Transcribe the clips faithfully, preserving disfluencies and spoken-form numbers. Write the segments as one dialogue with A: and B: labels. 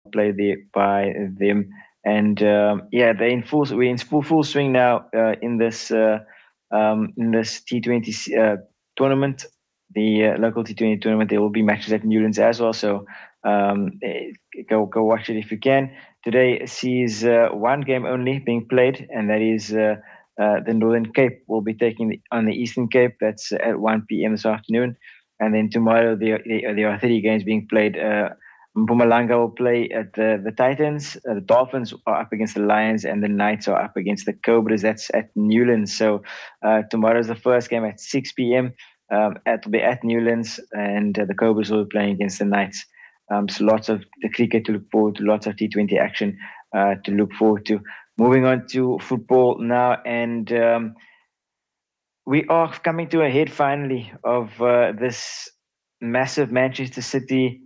A: played there by them. And um, yeah, they're in full. We're in full full swing now uh, in this uh, um, in this T twenty uh, tournament, the uh, local T twenty tournament. There will be matches at Newlands as well. So um, eh, go go watch it if you can. Today sees uh, one game only being played, and that is uh, uh, the Northern Cape will be taking the, on the Eastern Cape. That's at one p.m. this afternoon, and then tomorrow there there are three games being played. Uh, Mpumalanga will play at the, the Titans. Uh, the Dolphins are up against the Lions, and the Knights are up against the Cobras. That's at Newlands. So uh, tomorrow's the first game at six p.m. Um, it'll be at Newlands, and uh, the Cobras will be playing against the Knights. Um, so lots of the cricket to look forward to, lots of T twenty action uh, to look forward to. Moving on to football now, and um, we are coming to a head finally of uh, this massive Manchester City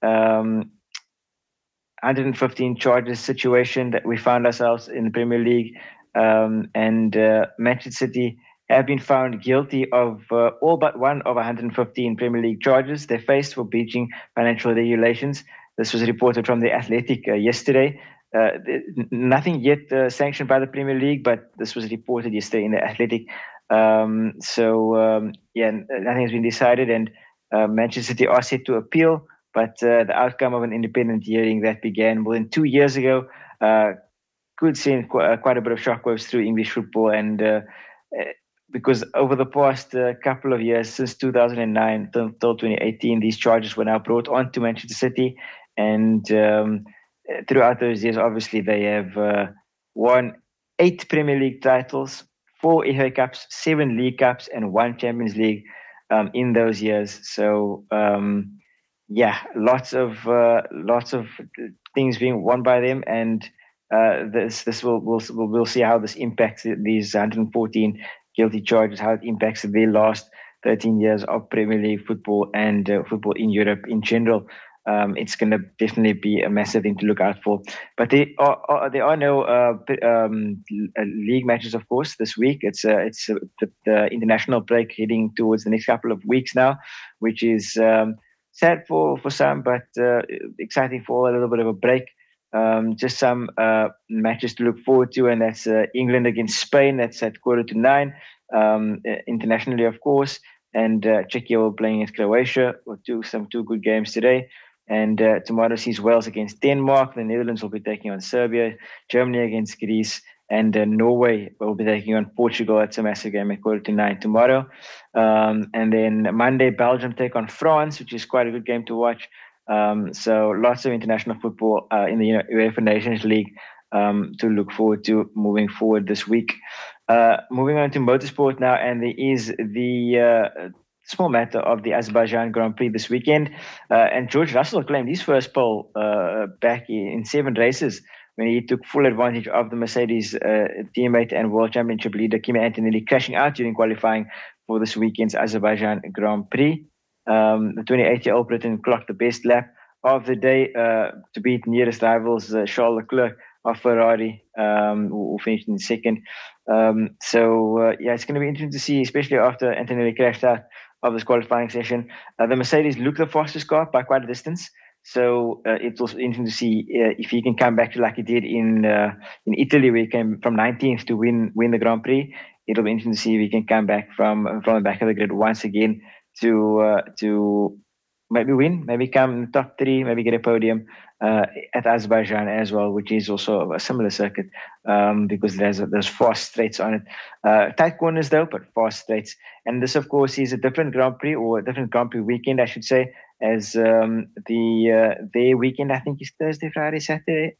A: um, one hundred fifteen charges situation that we found ourselves in the Premier League. Um, and uh, Manchester City have been found guilty of uh, all but one of one hundred fifteen Premier League charges they faced for breaching financial regulations. This was reported from The Athletic uh, yesterday. Uh, nothing yet uh, sanctioned by the Premier League, but this was reported yesterday in The Athletic. Um, so, um, yeah, nothing has been decided, and uh, Manchester City are set to appeal. But uh, the outcome of an independent hearing that began more than two years ago uh, could send qu- uh, quite a bit of shockwaves through English football. And uh, because over the past uh, couple of years, since two thousand nine till, till twenty eighteen, these charges were now brought on to Manchester City. And um, throughout those years, obviously, they have uh, won eight Premier League titles, four F A Cups, seven League Cups, and one Champions League um, in those years. So, um, yeah, lots of uh, lots of things being won by them, and uh, this this will we'll we'll see how this impacts these one hundred fourteen guilty charges, how it impacts their last thirteen years of Premier League football and uh, football in Europe in general. Um, it's going to definitely be a massive thing to look out for. But there are, are there are no uh, um, league matches, of course, this week. It's uh, it's uh, the, the international break heading towards the next couple of weeks now, which is um, sad for, for some, but uh, exciting for a little bit of a break. Um, just some uh, matches to look forward to, and that's uh, England against Spain. That's at quarter to nine, um, internationally, of course. And uh, Czechia will be playing against Croatia. We'll do some two good games today. And uh, tomorrow sees Wales against Denmark. The Netherlands will be taking on Serbia. Germany against Greece. And uh, Norway will be taking on Portugal. That's a massive game at quarter to nine tomorrow. Um, and then Monday, Belgium take on France, which is quite a good game to watch. Um, so lots of international football uh, in the you know, UEFA Nations League um, to look forward to moving forward this week. Uh, moving on to motorsport now, and there is the uh, small matter of the Azerbaijan Grand Prix this weekend. Uh, and George Russell claimed his first pole uh, back in seven races when he took full advantage of the Mercedes uh, teammate and World Championship leader Kimi Antonelli crashing out during qualifying for this weekend's Azerbaijan Grand Prix. Um, the twenty-eight-year-old Briton clocked the best lap of the day uh, to beat nearest rivals uh, Charles Leclerc of Ferrari, um, who, who finished in second. Um, so, uh, yeah, it's going to be interesting to see, especially after Antonelli crashed out of this qualifying session. Uh, the Mercedes looked the fastest car by quite a distance. So uh, it's also interesting to see uh, if he can come back to like he did in uh, in Italy, where he came from nineteenth to win win the Grand Prix. It'll be interesting to see if he can come back from from the back of the grid once again to uh, to maybe win, maybe come in the top three, maybe get a podium uh, at Azerbaijan as well, which is also a similar circuit um, because there's there's fast straights on it. Uh, tight corners though, but fast straights. And this, of course, is a different Grand Prix or a different Grand Prix weekend, I should say, as um, the uh, their weekend, I think, is Thursday, Friday, Saturday.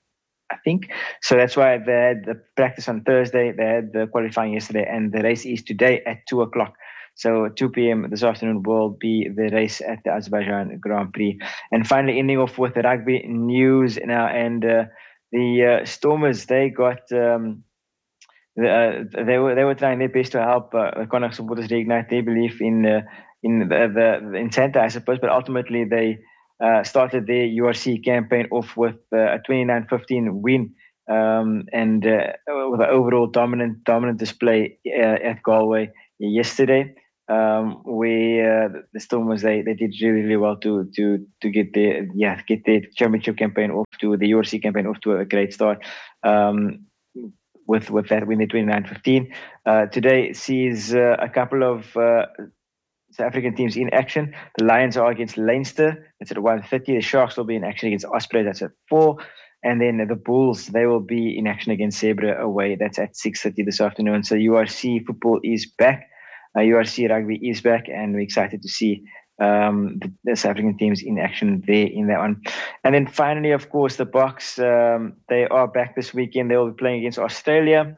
A: I think. So that's why they had the practice on Thursday, they had the qualifying yesterday, and the race is today at two o'clock. So two p.m. this afternoon will be the race at the Azerbaijan Grand Prix. And finally, ending off with the rugby news now, and uh, the uh, Stormers, they got um, the, uh, they were they were trying their best to help uh, the Connacht supporters reignite their belief in uh, in the, the in Santa, I suppose. But ultimately, they uh, started their U R C campaign off with uh, a twenty-nine fifteen win. Um, and uh, with an overall dominant dominant display uh, at Galway yesterday. um, where uh, the Stormers they, they did really really well to to to get their yeah get their championship campaign off to the U R C campaign off to a great start. Um, with with that win, the twenty-nine fifteen. Uh, today sees uh, a couple of uh, South African teams in action. The Lions are against Leinster. That's at one thirty. The Sharks will be in action against Ospreys. That's at four. And then the Bulls, they will be in action against Zebra away. That's at six thirty this afternoon. So U R C football is back. Uh, U R C rugby is back, and we're excited to see um, the, the South African teams in action there in that one. And then finally, of course, the Boks, um, they are back this weekend. They will be playing against Australia.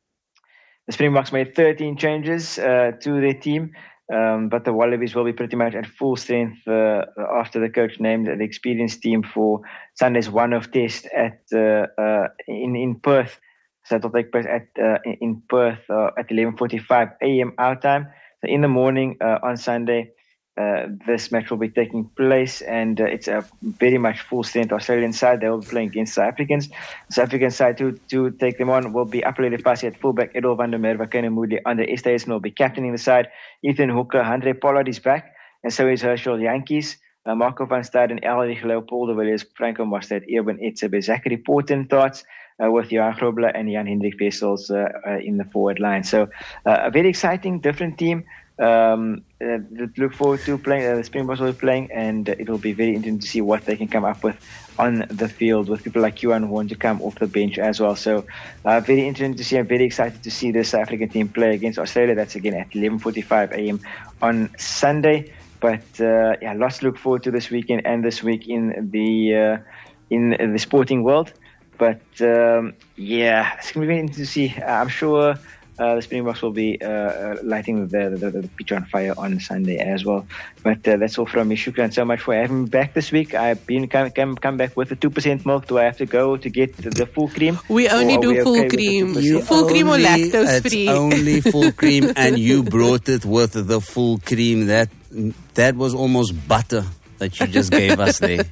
A: The Springboks made thirteen changes uh, to their team. Um, but the Wallabies will be pretty much at full strength uh, after the coach named the experienced team for Sunday's one-off test at uh, uh, in in Perth. So that will take place at uh, in Perth uh, at eleven forty-five a.m. our time. So in the morning uh, on Sunday, uh, this match will be taking place, and uh, it's a very much full strength Australian side. They will be playing against South Africans. The South African side to to take them on will be Apelele Pasi at fullback, Edel van der Merwe, Kane Moodley under Estes will be captaining the side. Ethan Hooker, Andre Pollard is back, and so is Herschel Yankees. Uh, Marco van Staden, Elrich Leopold de Villiers, Franco Mostert, Erwin Etzebe, Zachary Porten thoughts uh, with Johan Grobler and Jan Hendrik Vessels uh, uh, in the forward line. So uh, a very exciting, different team. Um, uh, look forward to playing. Uh, the Springboks will be playing, and uh, it will be very interesting to see what they can come up with on the field with people like Kieran Horn to come off the bench as well. So, uh, very interesting to see. I'm very excited to see this South African team play against Australia. That's again at eleven forty-five a.m. on Sunday. But uh, yeah, lots to look forward to this weekend and this week in the uh, in the sporting world. But um, yeah, it's going to be interesting to see. I'm sure. Uh, the Springboks will be uh, uh, lighting the, the, the pitch on fire on Sunday as well. But uh, that's all from me. Shukran so much for having me back this week. I've been come, come, come back with the two percent milk. Do I have to go to get the, the full cream?
B: We only do full okay cream. You full cream or lactose free?
C: It's only full cream, and you brought it with the full cream. That that was almost butter that you just gave us there.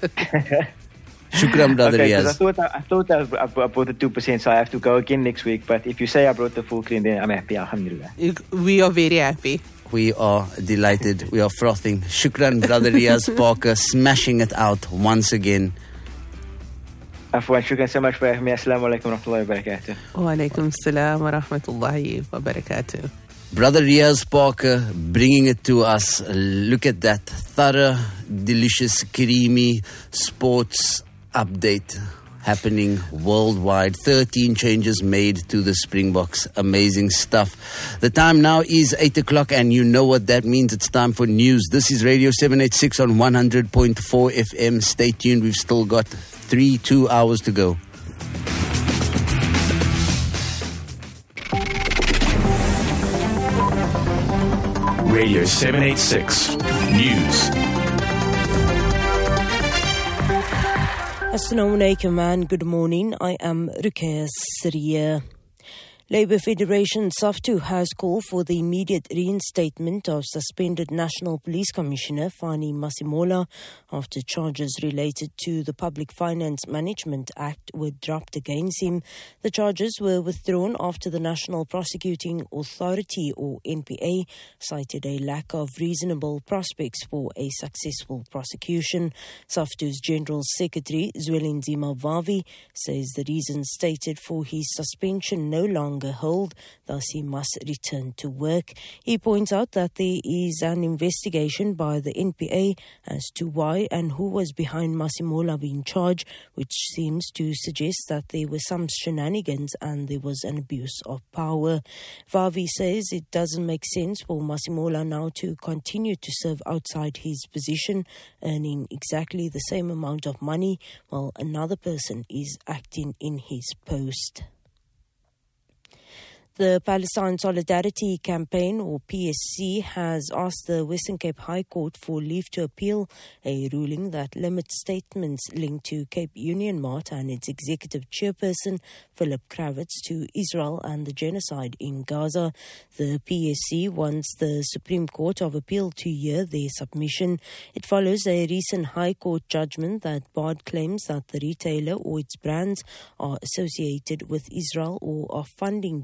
C: Shukran, brother.
A: Okay,
C: yes.
A: I thought I, I thought I, I brought the two percent, so I have to go again next week. But if you say I brought the full cream, then I'm happy. Alhamdulillah.
B: We are very happy.
C: We are delighted. We are frothing. Shukran, brother Riaz Parker, smashing it out once again.
A: Afwan, shukran so much for having me. Assalamu alaikum wa rahmatullahi wa barakatuh.
B: Wa alaikum assalam wa rahmatullahi wa barakatuh.
C: Brother Riaz Parker bringing it to us. Look at that thorough, delicious, creamy sports update happening worldwide. thirteen changes made to the Springboks. Amazing stuff. The time now is eight o'clock, and you know what that means. It's time for news. This is Radio seven eighty-six on one hundred point four F M. Stay tuned. We've still got three, two hours to go.
D: Radio seven eighty-six News.
E: Assalamu alaikum and good morning. I am Ruqayya Siriya. Labour Federation SAFTU has called for the immediate reinstatement of suspended National Police Commissioner Fani Masimola after charges related to the Public Finance Management Act were dropped against him. The charges were withdrawn after the National Prosecuting Authority, or N P A, cited a lack of reasonable prospects for a successful prosecution. SAFTU's General Secretary Zwelinzima Vavi says the reasons stated for his suspension no longer hold, thus he must return to work. He points out that there is an investigation by the N P A as to why and who was behind Masimola being charged, which seems to suggest that there were some shenanigans and there was an abuse of power. Vavi says it doesn't make sense for Masimola now to continue to serve outside his position, earning exactly the same amount of money while another person is acting in his post. The Palestine Solidarity Campaign, or P S C, has asked the Western Cape High Court for leave to appeal a ruling that limits statements linked to Cape Union Mart and its executive chairperson, Philip Kravitz, to Israel and the genocide in Gaza. The P S C wants the Supreme Court of Appeal to hear their submission. It follows a recent High Court judgment that barred claims that the retailer or its brands are associated with Israel or are funding genocide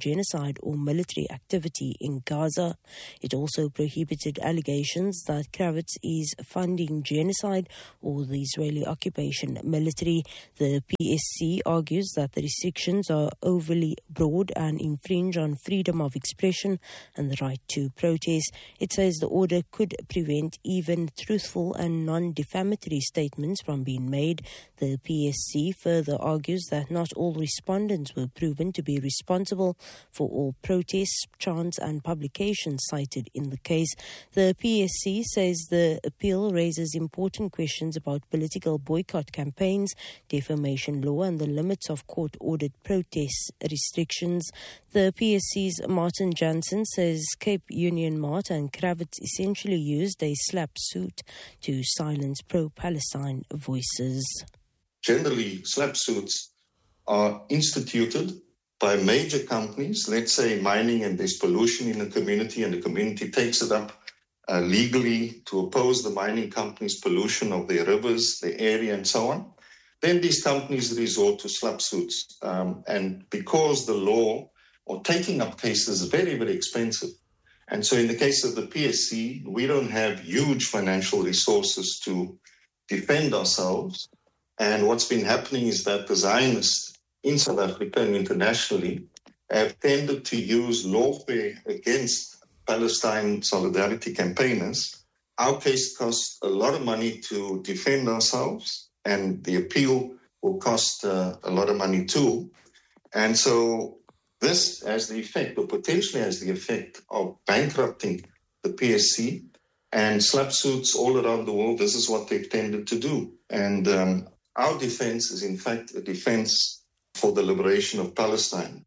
E: genocide or military activity in Gaza. It also prohibited allegations that Kravitz is funding genocide or the Israeli occupation military. The P S C argues that the restrictions are overly broad and infringe on freedom of expression and the right to protest. It says the order could prevent even truthful and non-defamatory statements from being made. The P S C further argues that not all respondents were proven to be responsible for all protests, chants and publications cited in the case. The P S C says the appeal raises important questions about political boycott campaigns, defamation law and the limits of court-ordered protest restrictions. The P S C's Martin Jansen says Cape Union Mart and Kravitz essentially used a slap suit to silence pro-Palestine voices.
F: Generally, slap suits are instituted by major companies, let's say mining, and there's pollution in the community and the community takes it up uh, legally to oppose the mining companies' pollution of their rivers, their area and so on. Then these companies resort to slap suits. Um, and because the law or taking up cases is very, very expensive. And so in the case of the P S C, we don't have huge financial resources to defend ourselves. And what's been happening is that the Zionists in South Africa and internationally have tended to use lawfare against Palestine solidarity campaigners. Our case costs a lot of money to defend ourselves, and the appeal will cost uh, a lot of money too. And so this has the effect, or potentially has the effect, of bankrupting the P S C, and slap suits all around the world. This is what they've tended to do. And um, our defense is, in fact, a defense for the liberation of Palestine.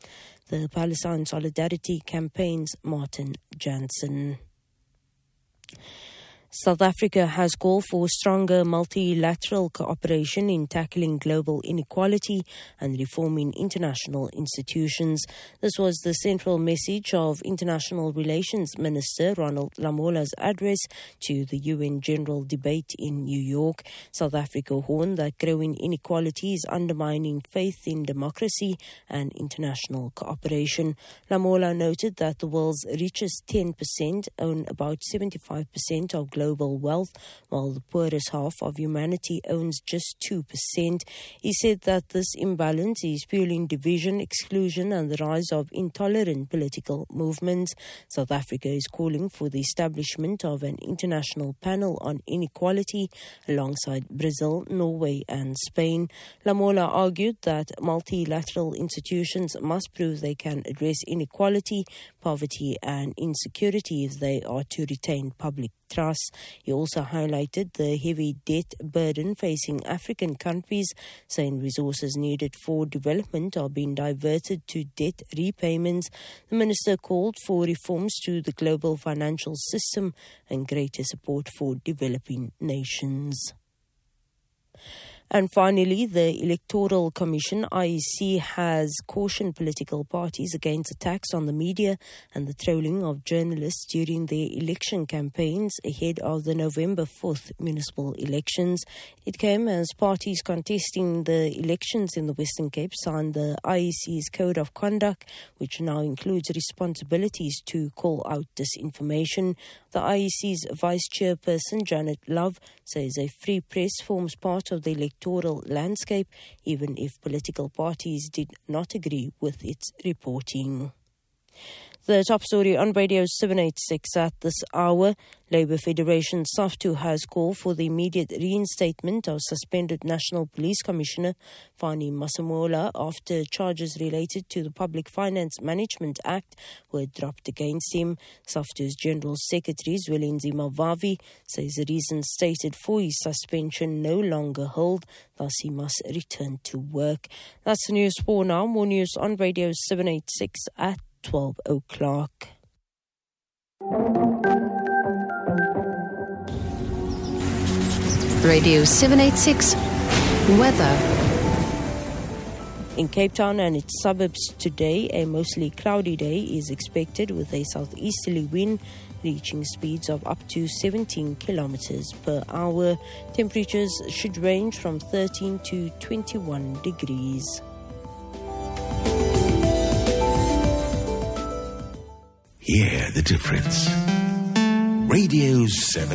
E: The Palestine Solidarity Campaign's Martin Jansen. South Africa has called for stronger multilateral cooperation in tackling global inequality and reforming international institutions. This was the central message of International Relations Minister Ronald Lamola's address to the U N General Debate in New York. South Africa warned that growing inequality is undermining faith in democracy and international cooperation. Lamola noted that the world's richest ten percent own about seventy-five percent of global global wealth, while the poorest half of humanity owns just two percent. He said that this imbalance is fueling division, exclusion, and the rise of intolerant political movements. South Africa is calling for the establishment of an international panel on inequality alongside Brazil, Norway, and Spain. Lamola argued that multilateral institutions must prove they can address inequality, poverty, and insecurity if they are to retain public trust. He also highlighted the heavy debt burden facing African countries, saying resources needed for development are being diverted to debt repayments. The minister called for reforms to the global financial system and greater support for developing nations. And finally, the Electoral Commission, I E C, has cautioned political parties against attacks on the media and the trolling of journalists during their election campaigns ahead of the November fourth municipal elections. It came as parties contesting the elections in the Western Cape signed the I E C's Code of Conduct, which now includes responsibilities to call out disinformation. The I E C's Vice Chairperson, Janet Love, says a free press forms part of the electoral landscape, even if political parties did not agree with its reporting. The top story on Radio seven eighty-six at this hour. Labour Federation SAFTU has called for the immediate reinstatement of suspended National Police Commissioner Fani Masemola after charges related to the Public Finance Management Act were dropped against him. SAFTU's General Secretary Zwelinzima Mavavi says the reasons stated for his suspension no longer hold, thus he must return to work. That's the news for now. More news on Radio seven eighty-six at twelve o'clock.
G: Radio seven eighty-six Weather.
E: In Cape Town and its suburbs today, a mostly cloudy day is expected with a southeasterly wind reaching speeds of up to seventeen kilometers per hour. Temperatures should range from thirteen to twenty-one degrees.
H: the difference. Radio seven